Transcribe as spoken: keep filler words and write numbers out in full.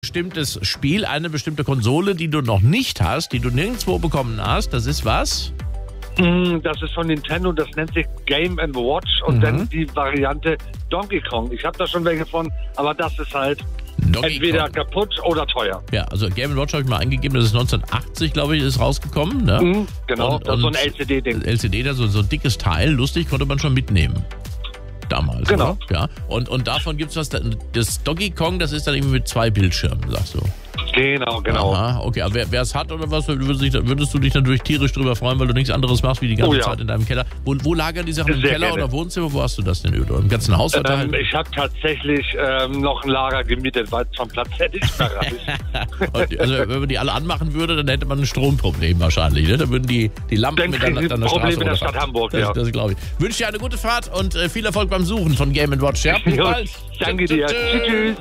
bestimmtes Spiel, eine bestimmte Konsole, die du noch nicht hast, die du nirgendwo bekommen hast. Das ist was? Das ist von Nintendo, das nennt sich Game and Watch und mhm. dann die Variante Donkey Kong. Ich habe da schon welche von, aber das ist halt Donkey entweder Kong. Kaputt oder teuer. Ja, also Game and Watch habe ich mal eingegeben, das ist neunzehnhundertachtzig, glaube ich, ist rausgekommen. Ne? Mhm, genau, und, das ist so ein L C D-Ding. L C D, so, so ein dickes Teil, lustig, konnte man schon mitnehmen. Damals, genau. Oder? Ja. Und, und davon gibt es was, das Donkey Kong, das ist dann irgendwie mit zwei Bildschirmen, sagst du. Genau, genau. Aha, okay, aber wer es hat oder was, würdest, würdest du dich natürlich tierisch drüber freuen, weil du nichts anderes machst wie die ganze oh, ja. Zeit in deinem Keller. Wo, wo lagern die Sachen? Im Keller gerne. Oder Wohnzimmer? Wo hast du das denn, Ödo? Im ganzen Haus verteilt? Ähm, ich habe tatsächlich ähm, noch ein Lager gemietet, weil es vom Platz hätte ich mehr reicht. Also wenn man die alle anmachen würde, dann hätte man ein Stromproblem wahrscheinlich. Ne? Da würden die, die Lampen dann mit an der Problem Straße in der Stadt Hamburg, das, ja. Das glaube ich. Wünsche dir eine gute Fahrt und äh, viel Erfolg beim Suchen von Game and Watch. Ja, bis bald. Danke dir. Tschüss.